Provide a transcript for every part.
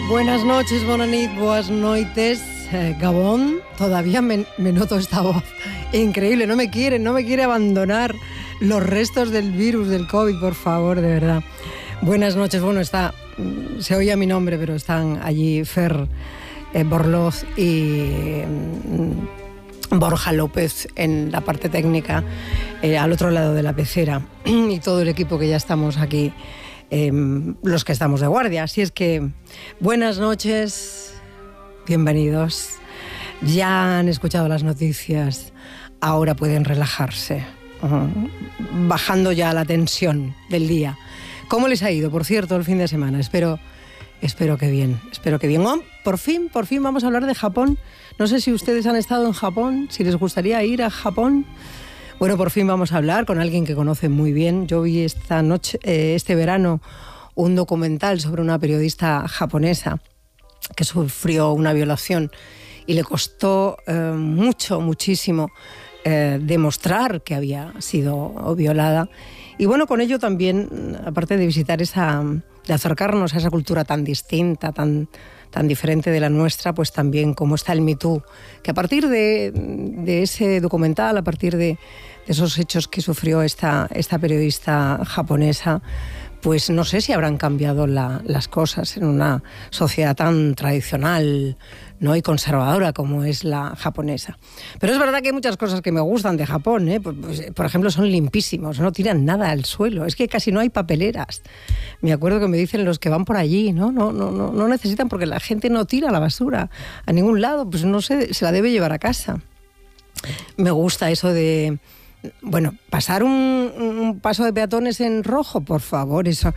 Buenas noches, bona nit, boas noites, Gabón. Todavía me noto esta voz increíble, no me quiere abandonar los restos del virus, del COVID, por favor, de verdad. Buenas noches, bueno, se oía mi nombre, pero están allí Fer Borloz y Borja López en la parte técnica, al otro lado de la pecera, y todo el equipo que ya estamos aquí. Los que estamos de guardia. Así es que buenas noches, bienvenidos. Ya han escuchado las noticias, ahora pueden relajarse, bajando ya la tensión del día. ¿Cómo les ha ido, por cierto, el fin de semana? Espero que bien, Oh, por fin vamos a hablar de Japón. No sé si ustedes han estado en Japón, si les gustaría ir a Japón. Bueno, por fin vamos a hablar con alguien que conoce muy bien. Yo vi este verano un documental sobre una periodista japonesa que sufrió una violación y le costó muchísimo demostrar que había sido violada. Y bueno, con ello también, aparte de visitar de acercarnos a esa cultura tan distinta, tan diferente de la nuestra, pues también cómo está el Me Too, que a partir de ese documental, a partir de esos hechos que sufrió esta periodista japonesa, pues no sé si habrán cambiado las cosas en una sociedad tan tradicional, ¿no?, y conservadora como es la japonesa. Pero es verdad que hay muchas cosas que me gustan de Japón, ¿eh? Pues, por ejemplo, son limpísimos, no tiran nada al suelo, es que casi no hay papeleras. Me acuerdo que me dicen los que van por allí, no necesitan, porque la gente no tira la basura a ningún lado, pues no sé, se la debe llevar a casa. Me gusta eso de, bueno, pasar un paso de peatones en rojo, por favor, eso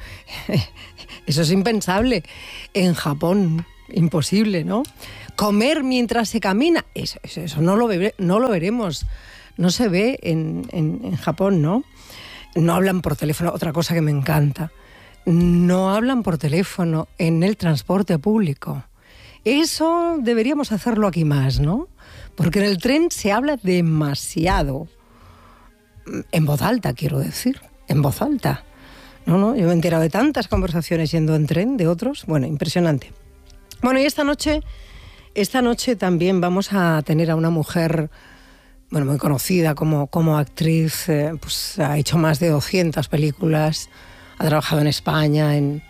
es impensable. En Japón, imposible, ¿no? Comer mientras se camina, eso no lo veremos, no se ve en Japón, ¿no? No hablan por teléfono, otra cosa que me encanta. No hablan por teléfono en el transporte público. Eso deberíamos hacerlo aquí más, ¿no? Porque en el tren se habla demasiado. En voz alta, quiero decir, en voz alta. No, yo me he enterado de tantas conversaciones yendo en tren de otros. Bueno, impresionante. Bueno, y esta noche también vamos a tener a una mujer, bueno, muy conocida como actriz, pues ha hecho más de 200 películas, ha trabajado en España, en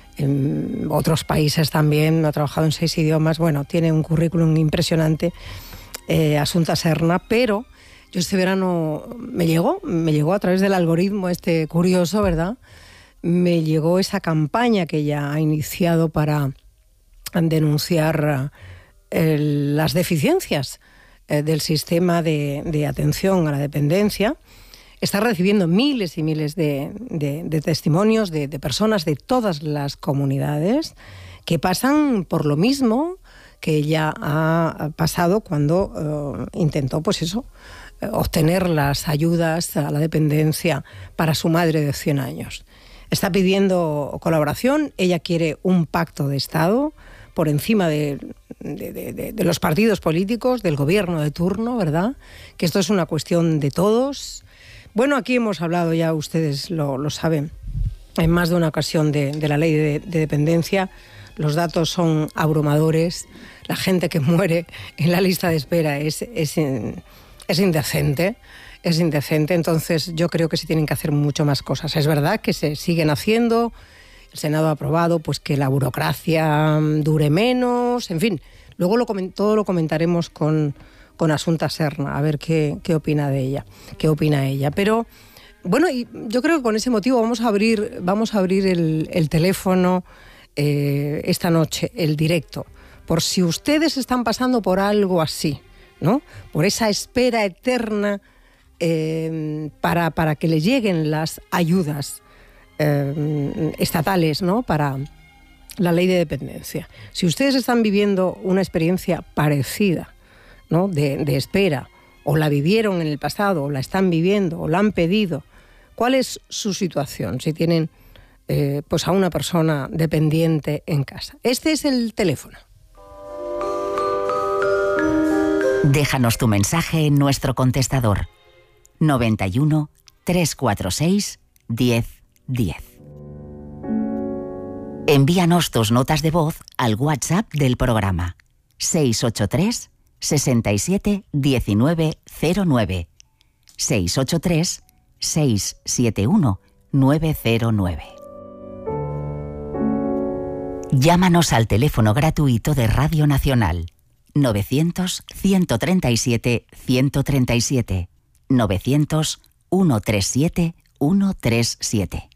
otros países también, ha trabajado en 6 idiomas, bueno, tiene un currículum impresionante, Assunta Serna, pero yo este verano me llegó a través del algoritmo este curioso, ¿verdad? Me llegó esa campaña que ella ha iniciado para denunciar las deficiencias del sistema de atención a la dependencia. Está recibiendo miles y miles de testimonios de personas de todas las comunidades que pasan por lo mismo que ella ha pasado cuando intentó, pues eso, obtener las ayudas a la dependencia para su madre de 100 años. Está pidiendo colaboración, ella quiere un pacto de Estado por encima de los partidos políticos, del gobierno de turno, ¿verdad? Que esto es una cuestión de todos. Bueno, aquí hemos hablado, ya ustedes lo saben, en más de una ocasión de la ley de dependencia. Los datos son abrumadores. La gente que muere en la lista de espera es indecente. Es indecente. Entonces yo creo que se tienen que hacer mucho más cosas. Es verdad que se siguen haciendo. El Senado ha aprobado pues que la burocracia dure menos. En fin, luego todo lo comentaremos con Assunta Serna, a ver qué opina de ella, qué opina ella. Pero bueno, y yo creo que con ese motivo vamos a abrir el teléfono esta noche, el directo, por si ustedes están pasando por algo así, ¿no? Por esa espera eterna para que les lleguen las ayudas estatales, ¿no?, para la ley de dependencia. Si ustedes están viviendo una experiencia parecida, ¿no?, de espera, o la vivieron en el pasado, o la están viviendo, o la han pedido, ¿cuál es su situación? Si tienen pues a una persona dependiente en casa. Este es el teléfono. Déjanos tu mensaje en nuestro contestador 91 346 1010. Envíanos tus notas de voz al WhatsApp del programa 683 67 19 09 683 671 909. Llámanos al teléfono gratuito de Radio Nacional 900-137-137, 900-137-137.